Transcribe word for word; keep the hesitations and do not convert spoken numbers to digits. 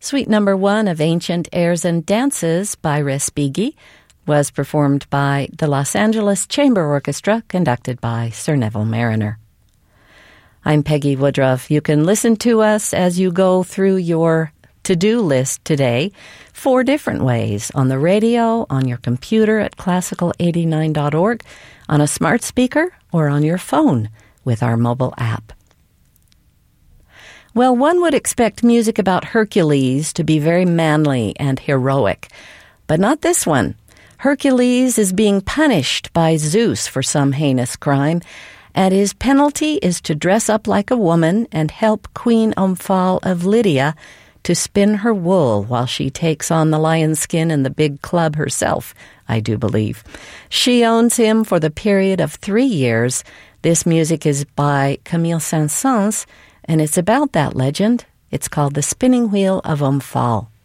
Suite number one of Ancient Airs and Dances by Respighi was performed by the Los Angeles Chamber Orchestra, conducted by Sir Neville Marriner. I'm Peggy Woodruff. You can listen to us as you go through your to-do list today four different ways: on the radio, on your computer at classical eighty-nine dot org, on a smart speaker, or on your phone with our mobile app. Well, one would expect music about Hercules to be very manly and heroic, but not this one. Hercules is being punished by Zeus for some heinous crime, and his penalty is to dress up like a woman and help Queen Omphale of Lydia to spin her wool while she takes on the lion skin and the big club herself, I do believe. She owns him for the period of three years. This music is by Camille Saint-Saëns, and it's about that legend. It's called The Spinning Wheel of Omphale.